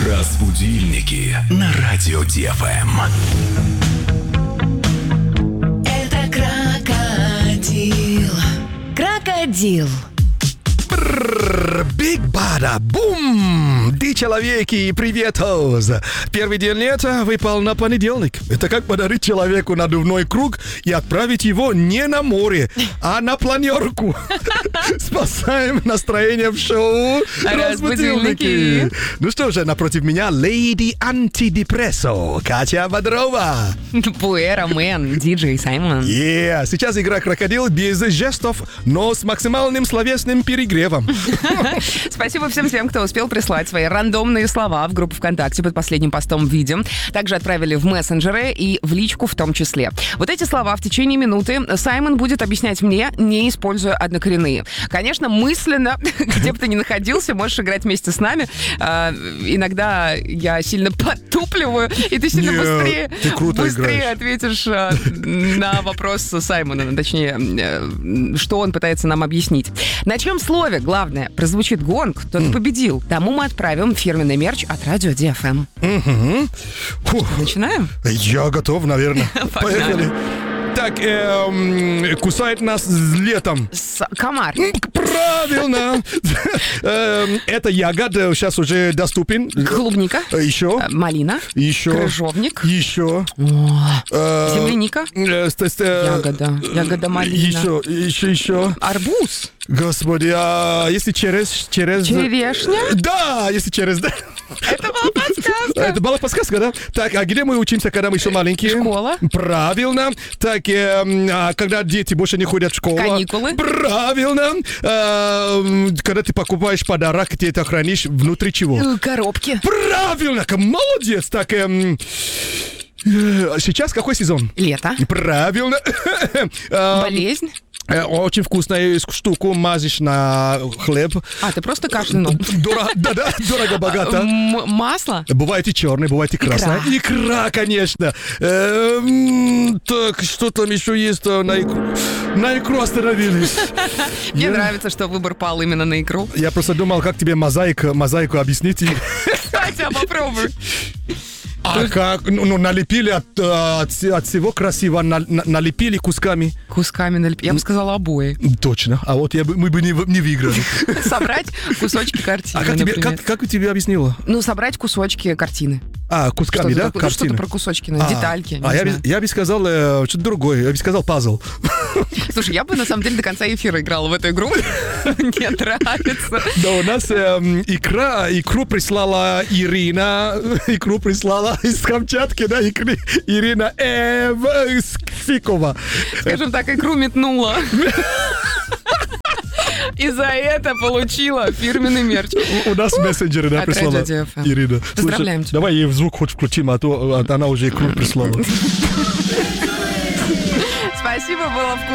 Разбудильники на радио ДФМ. Это крокодил. Крокодил. Биг бада, бум! Ди человеки, приветос! Первый день лета выпал на понедельник. Это как подарить человеку надувной круг и отправить его не на море, а на планерку. Спасаем настроение в шоу «Разбудильники». Ну что же, напротив меня леди антидепрессо Катя Бодрова. Пуэра Мэн, диджей Саймон. Сейчас игра «Крокодил» без жестов, но с максимальным словесным перегревом. Спасибо всем тем, кто успел прислать свои рандомные слова в группу ВКонтакте под последним постом видео. Также отправили в мессенджеры и в личку в том числе. Вот эти слова в течение минуты Саймон будет объяснять мне, не используя однокоренные. Конечно, мысленно, где бы ты ни находился, можешь играть вместе с нами. Иногда я сильно подтупливаю, и ты сильно быстрее ответишь на вопрос Саймона, точнее, что он пытается нам объяснить. На чем слове, главное, прозвучит гонг, тот победил. Тому мы отправим фирменный мерч от радио ДФМ. Начинаем? Я готов, наверное. Поехали. Так, кусает нас летом. Комар. Правильно. Это ягода сейчас уже доступен. Клубника. Еще. Малина. Еще. Крыжовник. Еще. Земляника. Ягода малина. Еще. Арбуз. Господи, а если через... Черешня? Да, если через... Это была подсказка. Это была подсказка, да? Так, а где мы учимся, когда мы еще маленькие? Школа. Правильно. Так, когда дети больше не ходят в школу? Каникулы. Правильно. Когда ты покупаешь подарок, ты это хранишь внутри чего? Коробки. Правильно, молодец. Так, сейчас какой сезон? Лето. Правильно. Болезнь. Очень вкусную штуку мазишь на хлеб. Ты просто кашлянул. Дорого-богато. Масло? Бывает и черный, бывает и красный. Икра, конечно. Так, что там еще есть? На икру остановились. Мне нравится, что выбор пал именно на икру. Я просто думал, как тебе мозаику объяснить. Кстати, попробуй. Как? Ну, налепили от всего красиво, налепили кусками. Кусками налепили. Я бы сказала обои. Точно. А вот мы бы не выиграли. Собрать кусочки картины, как у тебя объяснила? Ну, собрать кусочки картины. Кусками, да? Картины. Что-то про кусочки, детальки. Я бы сказал что-то другое. Я бы сказал пазл. Слушай, я бы на самом деле до конца эфира играла в эту игру. Мне нравится. Да, у нас икру прислала Ирина. Икру прислала из Камчатки, да, Ирина Скфикова. Скажем так, икру метнула. И за это получила фирменный мерч. У нас мессенджеры, да, прислала Ирина. Поздравляем тебя. Давай ей звук хоть включим, а то она уже икру прислала. Спасибо, было вкусно.